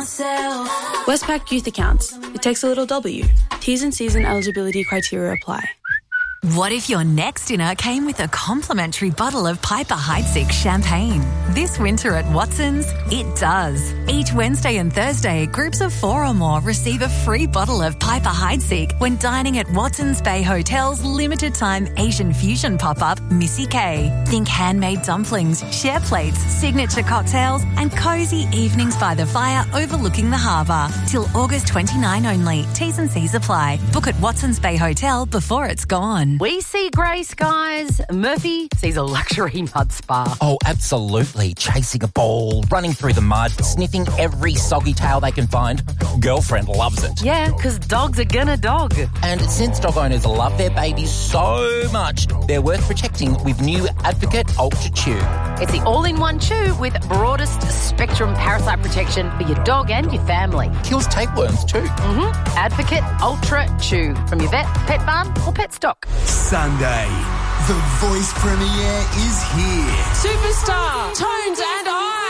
myself. Westpac Youth Accounts. It takes a little W. T's and C's and eligibility criteria apply. What if your next dinner came with a complimentary bottle of Piper Heidsieck champagne? This winter at Watson's, it does. Each Wednesday and Thursday, groups of 4 or more receive a free bottle of Piper Heidsieck when dining at Watson's Bay Hotel's limited-time Asian fusion pop-up, Missy K. Think handmade dumplings, share plates, signature cocktails and cosy evenings by the fire overlooking the harbour. Till August 29 only. T's and C's apply. Book at Watson's Bay Hotel before it's gone. We see grey skies. Murphy sees a luxury mud spa. Oh, absolutely. Chasing a ball, running through the mud, sniffing every soggy tail they can find. Girlfriend loves it. Yeah, because dogs are gonna dog. And since dog owners love their babies so much, they're worth protecting with new Advocate Ultra Chew. It's the all-in-one chew with broadest spectrum parasite protection for your dog and your family. Kills tapeworms too. Advocate Ultra Chew from your vet, pet barn or pet stock. Sunday, The Voice premiere is here. Superstar, Tones and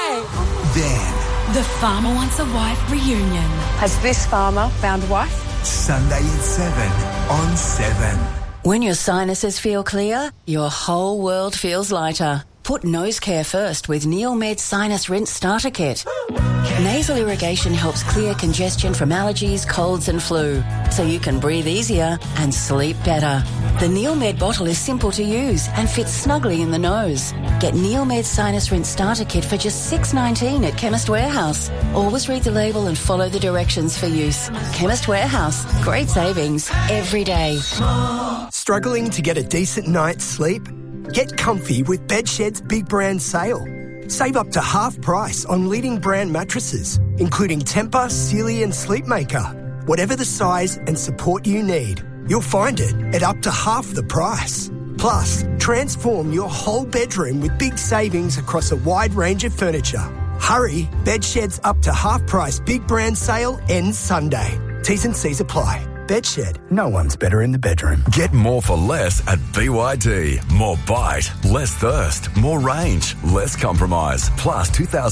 I. Then, The Farmer Wants a Wife reunion. Has this farmer found a wife? Sunday at 7 on 7. When your sinuses feel clear, your whole world feels lighter. Put nose care first with Neomed Sinus Rinse Starter Kit. Nasal irrigation helps clear congestion from allergies, colds and flu, so you can breathe easier and sleep better. The Neomed bottle is simple to use and fits snugly in the nose. Get Neomed Sinus Rinse Starter Kit for just $6.19 at Chemist Warehouse. Always read the label and follow the directions for use. Chemist Warehouse. Great savings every day. Struggling to get a decent night's sleep? Get comfy with Bedshed's big brand sale. Save up to half price on leading brand mattresses, including Tempur, Sealy and Sleepmaker. Whatever the size and support you need, you'll find it at up to half the price. Plus, transform your whole bedroom with big savings across a wide range of furniture. Hurry, Bedshed's up to half price big brand sale ends Sunday. T's and C's apply. Bedshed, no one's better in the bedroom. Get more for less at BYD. More bite, less thirst, more range, less compromise. Plus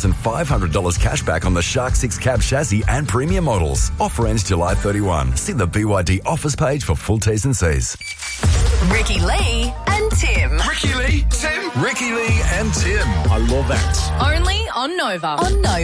$2,500 cash back on the Shark 6 cab chassis and premium models. Offer ends July 31. See the BYD offers page for full T's and C's. Ricky Lee and Tim. Ricky Lee, Tim. Ricky Lee and Tim. I love that. Only on Nova. On Nova.